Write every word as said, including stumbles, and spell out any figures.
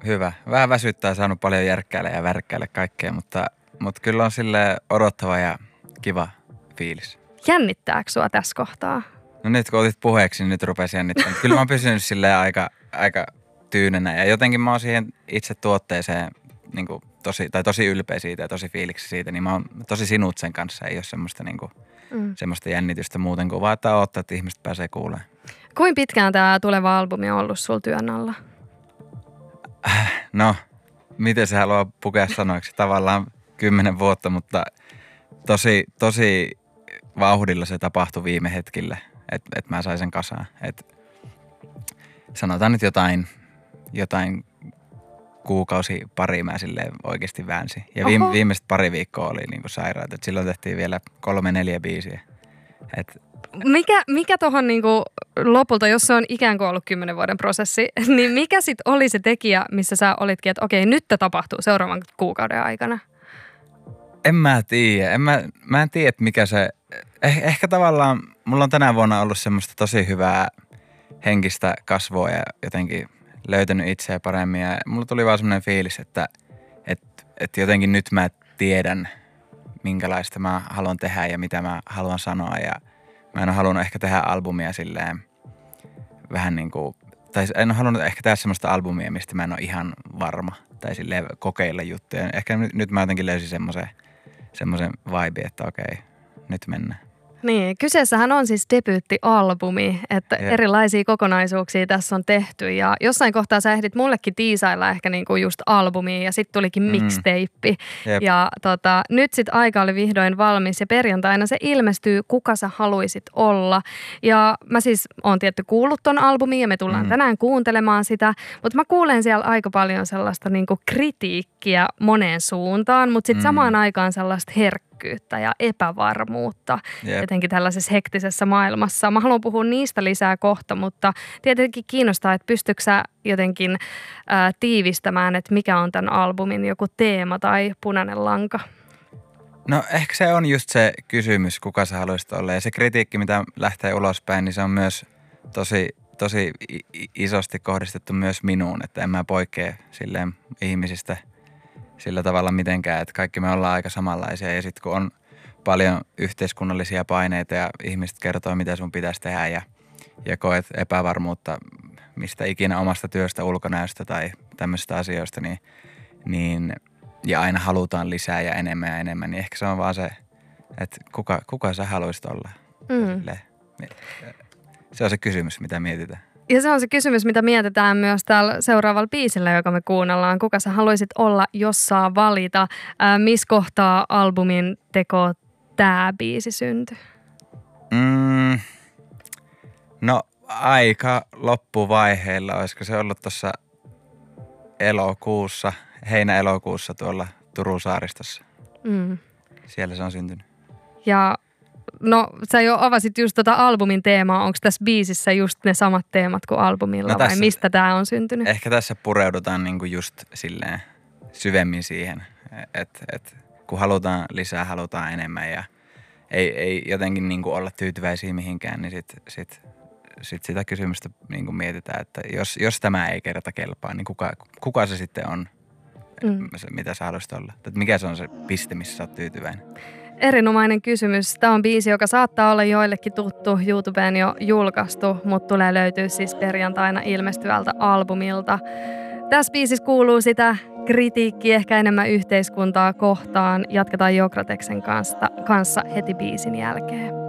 hyvä. Vähän väsyttää, saanut paljon järkkäillä ja värkkäillä kaikkea, mutta, mutta kyllä on sille odottava ja kiva fiilis. Jännittääkö sua tässä kohtaa? No nyt kun otit puheeksi, niin nyt rupesi jännittämään. Kyllä mä oon pysynyt silleen aika, aika tyynenä ja jotenkin mä oon siihen itse tuotteeseen niin kuin tosi, tai tosi ylpeä siitä ja tosi fiiliksi siitä, niin mä oon tosi sinut sen kanssa. Ei ole semmoista, niin kuin, mm. semmoista jännitystä muuten kuin vaan, että odottaa, että ihmiset pääsee kuulemaan. Kuinka pitkään tämä tuleva albumi on ollut sulla työn alla? No, miten se haluaa pukea sanoiksi? Tavallaan kymmenen vuotta, mutta tosi, tosi vauhdilla se tapahtui viime hetkillä, että et mä sain sen kasaan. Et sanotaan nyt jotain, jotain kuukausi pari mä silleen oikeasti väänsin. Ja viime, viimeiset pari viikkoa oli niinku sairaat, että silloin tehtiin vielä kolme neljä biisiä. Et Mikä, mikä tuohon niinku lopulta, jos se on ikään kuin ollut kymmenen vuoden prosessi, niin mikä sitten oli se tekijä, missä sä olitkin, että okei, nyt tämä tapahtuu seuraavan kuukauden aikana? En mä tiedä. En mä, mä en tiedä, että mikä se... Eh, ehkä tavallaan mulla on tänä vuonna ollut semmoista tosi hyvää henkistä kasvua ja jotenkin löytänyt itseä paremmin. Ja mulla tuli vaan semmoinen fiilis, että, että, että jotenkin nyt mä tiedän, minkälaista mä haluan tehdä ja mitä mä haluan sanoa. Ja mä en ole halunnut ehkä tehdä albumia silleen vähän niin kuin... Tai en ole halunnut ehkä tehdä semmoista albumia, mistä mä en ole ihan varma. Tai silleen kokeilla juttuja. Ehkä nyt, nyt mä jotenkin löysin semmoisen, semmoisen vibe, että okei, nyt mennään. Niin, kyseessähän on siis debyyttialbumi, että Jep. erilaisia kokonaisuuksia tässä on tehty ja jossain kohtaa sä ehdit mullekin tiisailla ehkä niinku just albumia ja sitten tulikin Mm. mixtape Jep. ja tota, nyt sit aika oli vihdoin valmis ja perjantaina se ilmestyy Kuka sä haluisit olla ja mä siis oon tietty kuullut ton albumin ja me tullaan Mm. tänään kuuntelemaan sitä, mutta mä kuulen siellä aika paljon sellaista niinku kritiikkiä moneen suuntaan, mutta sitten Mm. samaan aikaan sellaista herkkyyttä ja epävarmuutta Jep. jotenkin tällaisessa hektisessä maailmassa. Mä haluan puhua niistä lisää kohta, mutta tietenkin kiinnostaa, että pystytkö sä jotenkin ää, tiivistämään, että mikä on tämän albumin joku teema tai punainen lanka? No ehkä se on just se kysymys, kuka sä haluaisit olla. Ja se kritiikki, mitä lähtee ulospäin, niin se on myös tosi, tosi isosti kohdistettu myös minuun. Että en mä poikkea silleen ihmisistä sillä tavalla mitenkään, että kaikki me ollaan aika samanlaisia. Ja sitten kun on paljon yhteiskunnallisia paineita ja ihmiset kertoo, mitä sun pitäisi tehdä ja, ja koet epävarmuutta mistä ikinä omasta työstä, ulkonäöstä tai tämmöisistä asioista, niin, niin ja aina halutaan lisää ja enemmän ja enemmän, niin ehkä se on vaan se, että kuka, kuka sä haluaisit olla. Mm. Se on se kysymys, mitä mietitään. Ja se on se kysymys, mitä mietitään myös täällä seuraavalla biisillä, joka me kuunnellaan. Kuka sä haluaisit olla, jos saa valita? Ää, missä kohtaa albumin teko tää biisi syntyi? Mm, no aika loppuvaiheilla, olisiko se ollut tuossa elokuussa, heinä-elokuussa tuolla Turun saaristossa. Mm. Siellä se on syntynyt. Ja no sä jo avasit just tota albumin teemaa. Onko tässä biisissä just ne samat teemat kuin albumilla No vai tässä- mistä tää on syntynyt? Ehkä tässä pureudutaan niinku just silleen syvemmin siihen, että et, kun halutaan lisää, halutaan enemmän ja ei, ei jotenkin niinku olla tyytyväisiä mihinkään, niin sit, sit, sit sitä kysymystä niinku mietitään, että jos, jos tämä ei kerta kelpaa, niin kuka, kuka se sitten on, Mm. se, mitä sä haluaisit olla? Että mikä se on se piste, missä sä oot tyytyväinen? Erinomainen kysymys. Tämä on biisi, joka saattaa olla joillekin tuttu, YouTubeen jo julkaistu, mutta tulee löytyä siis perjantaina ilmestyvältä albumilta. Tässä biisissä kuuluu sitä kritiikkiä ehkä enemmän yhteiskuntaa kohtaan. Jatketaan Jokrateksen kanssa, kanssa heti biisin jälkeen.